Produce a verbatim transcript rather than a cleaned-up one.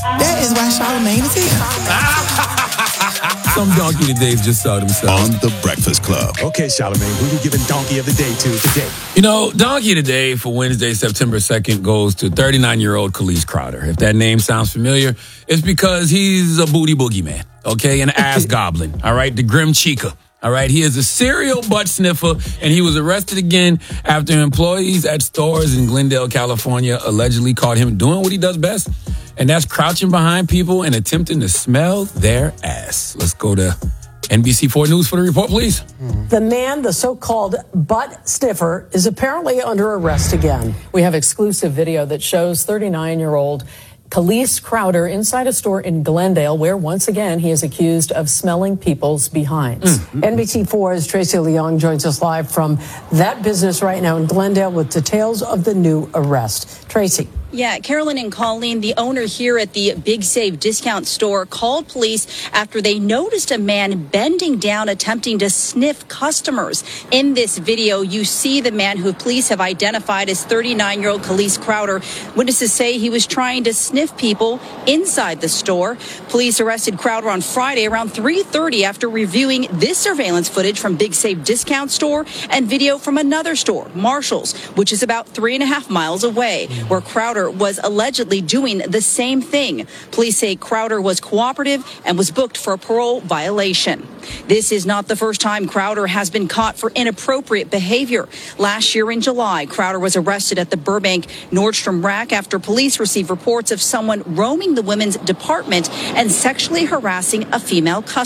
That is why Charlamagne is here. Some donkey today just saw themselves. On The Breakfast Club. Okay, Charlamagne, who we giving Donkey of the Day to today? You know, Donkey today for Wednesday, September second, goes to thirty-nine-year-old Khalees Crowder. If that name sounds familiar, it's because he's a booty boogeyman, okay? An ass goblin, all right? The Grim Chica. All right, he is a serial butt sniffer, and he was arrested again after employees at stores in Glendale, California, allegedly caught him doing what he does best, and that's crouching behind people and attempting to smell their ass. Let's go to N B C four News for the report, please. The man, the so-called butt sniffer, is apparently under arrest again. We have exclusive video that shows thirty-nine-year-old Khalees Crowder inside a store in Glendale, where once again he is accused of smelling people's behinds. Mm-hmm. N B C four's Tracy Leong joins us live from that business right now in Glendale with details of the new arrest. Tracy. Yeah, Carolyn and Colleen, the owner here at the Big Save discount store, called police after they noticed a man bending down attempting to sniff customers. In this video, you see the man who police have identified as thirty-nine-year-old Khalees Crowder. Witnesses say he was trying to sniff people inside the store. Police arrested Crowder on Friday around three thirty after reviewing this surveillance footage from Big Save discount store and video from another store, Marshall's, which is about three and a half miles away, where Crowder was allegedly doing the same thing. Police say Crowder was cooperative and was booked for a parole violation. This is not the first time Crowder has been caught for inappropriate behavior. Last year in July, Crowder was arrested at the Burbank Nordstrom Rack after police received reports of someone roaming the women's department and sexually harassing a female customer.